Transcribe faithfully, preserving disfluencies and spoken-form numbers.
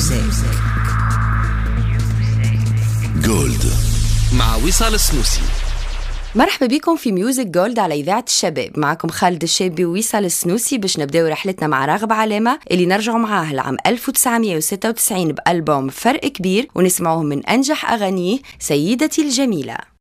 جولد مع وصال السنوسي. مرحبا بكم في ميوزك جولد على إذاعة الشباب. معكم خالد الشابي ووصال السنوسي باش نبداو رحلتنا مع راغب علامة اللي نرجعوا معاه لعام ألف وتسعمية وستة وتسعين بألبوم فرق كبير ونسمعوه من أنجح أغانيه سيدتي الجميلة.